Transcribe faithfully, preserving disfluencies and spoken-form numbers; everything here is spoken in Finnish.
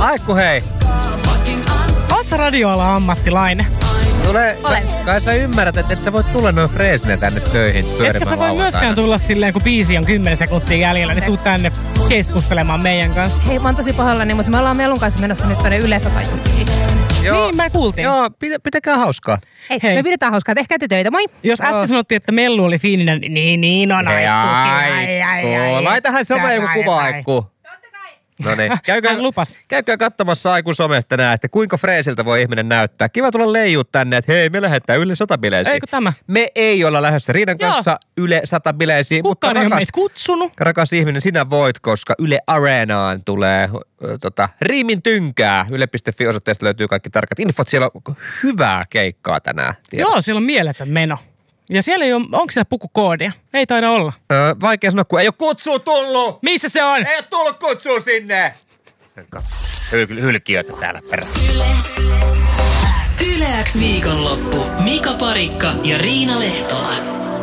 Aikku hei. Oot sä radioalan ammattilainen? Tule, Olen. Ka, kai sä ymmärrät, että et sä voit tulla noin freesinä tänne töihin pyörimään. Etkä sä voi myöskään tulla silleen, kun biisi on kymmenen sekuntia jäljellä, niin tuu tänne keskustelemaan meidän kanssa. Hei, mä oon tosi pahoillani, mutta me ollaan Melun kanssa menossa nyt tonne Yle sata juttiin. Joo. Niin, mä kuultiin. Joo, pitä, pitäkää hauskaa. Hei, Hei, me pidetään hauskaa. Tehkää te töitä, moi. Jos äsken sanottiin, että Mellu oli fiininen, niin niin on Aikku. Ai, ai, ai. Laitahan some joku kuva, Aikku. No niin, käykää, käykää katsomassa Aikun somesta nää, että kuinka freesiltä voi ihminen näyttää. Kiva tulla leijuu tänne, että hei, me lähdetään Yle sata bileisiin. Eikö tämä? Me ei olla lähdössä Riidan kanssa Yle sata bileisiin. Kukaan ei ole meitä kutsunut. Rakas ihminen, sinä voit, koska Yle Areenaan tulee äh, tota, Riimin tynkää. Yle piste fi osoitteesta löytyy kaikki tarkat infot. Siellä on hyvää keikkaa tänään. Tiedossa. Joo, siellä on mieletön meno. Ja siellä ei ole, onko siellä pukukoodia? Ei taida olla. Öö, vaikea sanoa, kun ei ole kutsua tullut! Missä se on? Ei ole tullut kutsua sinne! Hyl- hylkiöitä täällä perään. Yle. Yle X viikonloppu. Mika Parikka ja Riina Lehtola.